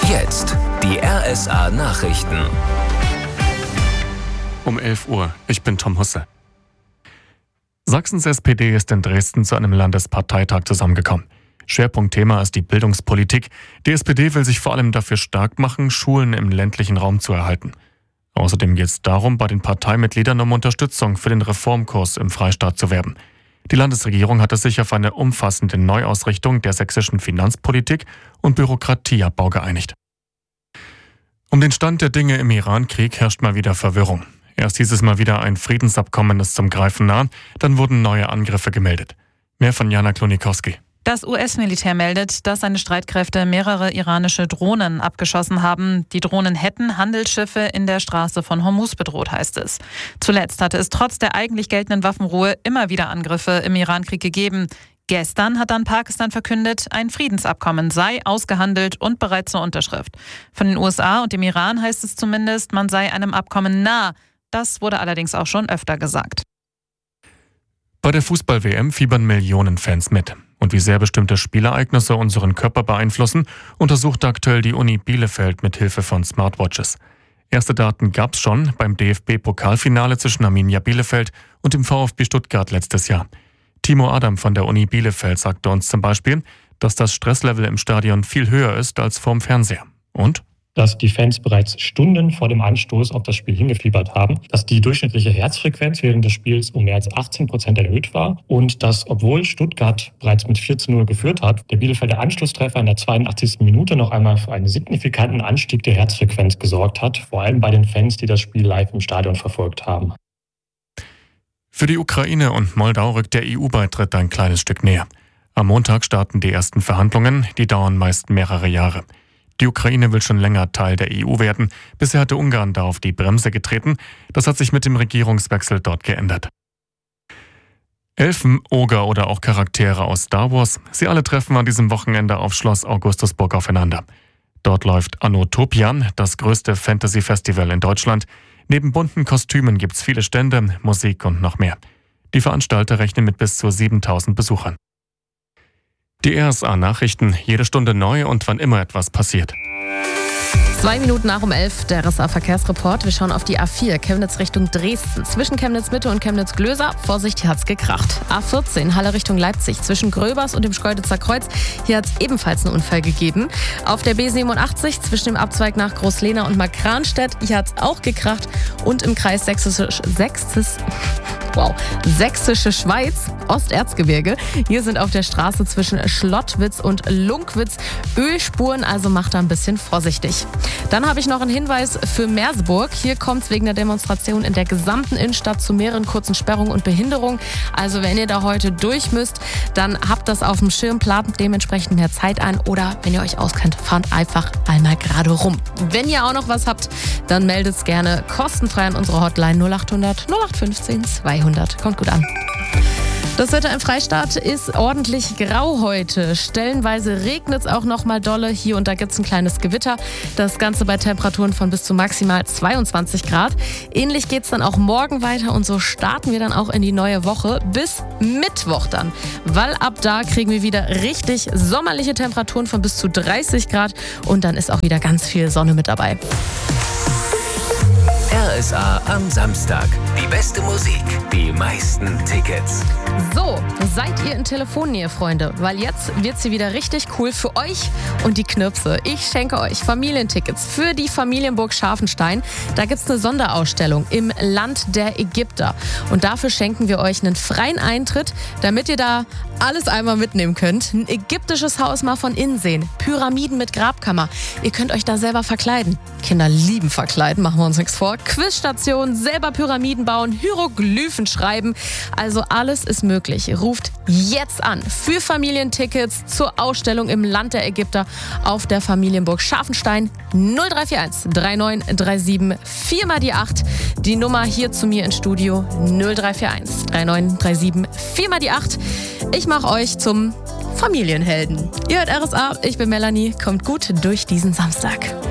Jetzt die RSA Nachrichten. Um 11 Uhr, ich bin Tom Husse. Sachsens SPD ist in Dresden zu einem Landesparteitag zusammengekommen. Schwerpunktthema ist die Bildungspolitik. Die SPD will sich vor allem dafür stark machen, Schulen im ländlichen Raum zu erhalten. Außerdem geht es darum, bei den Parteimitgliedern um Unterstützung für den Reformkurs im Freistaat zu werben. Die Landesregierung hatte sich auf eine umfassende Neuausrichtung der sächsischen Finanzpolitik und Bürokratieabbau geeinigt. Um den Stand der Dinge im Iran-Krieg herrscht mal wieder Verwirrung. Erst hieß es mal wieder, ein Friedensabkommen ist zum Greifen nah, dann wurden neue Angriffe gemeldet. Mehr von Jana Klonikowski. Das US-Militär meldet, dass seine Streitkräfte mehrere iranische Drohnen abgeschossen haben. Die Drohnen hätten Handelsschiffe in der Straße von Hormuz bedroht, heißt es. Zuletzt hatte es trotz der eigentlich geltenden Waffenruhe immer wieder Angriffe im Irankrieg gegeben. Gestern hat dann Pakistan verkündet, ein Friedensabkommen sei ausgehandelt und bereit zur Unterschrift. Von den USA und dem Iran heißt es zumindest, man sei einem Abkommen nah. Das wurde allerdings auch schon öfter gesagt. Bei der Fußball-WM fiebern Millionen Fans mit. Und wie sehr bestimmte Spielereignisse unseren Körper beeinflussen, untersucht aktuell die Uni Bielefeld mit Hilfe von Smartwatches. Erste Daten gab es schon beim DFB-Pokalfinale zwischen Arminia Bielefeld und dem VfB Stuttgart letztes Jahr. Timo Adam von der Uni Bielefeld sagte uns zum Beispiel, dass das Stresslevel im Stadion viel höher ist als vorm Fernseher. Und? Dass die Fans bereits Stunden vor dem Anstoß auf das Spiel hingefiebert haben, dass die durchschnittliche Herzfrequenz während des Spiels um mehr als 18% erhöht war und dass, obwohl Stuttgart bereits mit 4:0 geführt hat, der Bielefelder Anschlusstreffer in der 82. Minute noch einmal für einen signifikanten Anstieg der Herzfrequenz gesorgt hat, vor allem bei den Fans, die das Spiel live im Stadion verfolgt haben. Für die Ukraine und Moldau rückt der EU-Beitritt ein kleines Stück näher. Am Montag starten die ersten Verhandlungen, die dauern meist mehrere Jahre. Die Ukraine will schon länger Teil der EU werden. Bisher hatte Ungarn da auf die Bremse getreten. Das hat sich mit dem Regierungswechsel dort geändert. Elfen, Oger oder auch Charaktere aus Star Wars, sie alle treffen an diesem Wochenende auf Schloss Augustusburg aufeinander. Dort läuft Annotopian, das größte Fantasy-Festival in Deutschland. Neben bunten Kostümen gibt's viele Stände, Musik und noch mehr. Die Veranstalter rechnen mit bis zu 7.000 Besuchern. Die RSA-Nachrichten, jede Stunde neu und wann immer etwas passiert. 2 Minuten nach um 11, der RSA-Verkehrsreport. Wir schauen auf die A4, Chemnitz Richtung Dresden. Zwischen Chemnitz-Mitte und Chemnitz-Glöser, Vorsicht, hier hat's gekracht. A14, Halle Richtung Leipzig, zwischen Gröbers und dem Schkeuditzer Kreuz. Hier hat's ebenfalls einen Unfall gegeben. Auf der B87, zwischen dem Abzweig nach Großlehna und Markranstädt, hier hat's auch gekracht. Und im Kreis Sächsische Schweiz, Osterzgebirge. Hier sind auf der Straße zwischen Schlottwitz und Lunkwitz Ölspuren, also macht da ein bisschen vorsichtig. Dann habe ich noch einen Hinweis für Merseburg. Hier kommt es wegen der Demonstration in der gesamten Innenstadt zu mehreren kurzen Sperrungen und Behinderungen. Also wenn ihr da heute durch müsst, dann habt das auf dem Schirm, plant dementsprechend mehr Zeit ein oder wenn ihr euch auskennt, fahrt einfach einmal gerade rum. Wenn ihr auch noch was habt, dann meldet es gerne kostenfrei an unsere Hotline 0800 0815 200. Kommt gut an. Das Wetter im Freistaat ist ordentlich grau heute. Stellenweise regnet es auch noch mal dolle. Hier und da gibt es ein kleines Gewitter. Das Ganze bei Temperaturen von bis zu maximal 22 Grad. Ähnlich geht es dann auch morgen weiter und so starten wir dann auch in die neue Woche bis Mittwoch dann. Weil ab da kriegen wir wieder richtig sommerliche Temperaturen von bis zu 30 Grad und dann ist auch wieder ganz viel Sonne mit dabei. RSA am Samstag. Die beste Musik, die meisten Tickets. So, seid ihr in Telefonnähe, Freunde? Weil jetzt wird's hier wieder richtig cool für euch und die Knirpse. Ich schenke euch Familientickets für die Familienburg Scharfenstein. Da gibt's eine Sonderausstellung im Land der Ägypter. Und dafür schenken wir euch einen freien Eintritt, damit ihr da alles einmal mitnehmen könnt. Ein ägyptisches Haus mal von innen sehen. Pyramiden mit Grabkammer. Ihr könnt euch da selber verkleiden. Kinder lieben verkleiden, machen wir uns nichts vor. Quizstation, selber Pyramiden bauen, Hieroglyphen schreiben. Also alles ist möglich. Ruft jetzt an für Familientickets zur Ausstellung im Land der Ägypter auf der Familienburg Scharfenstein 0341 3937 4 mal die 8. Die Nummer hier zu mir ins Studio 0341 3937 4 mal die 8. Ich mache euch zum Familienhelden. Ihr hört RSA, ich bin Melanie. Kommt gut durch diesen Samstag.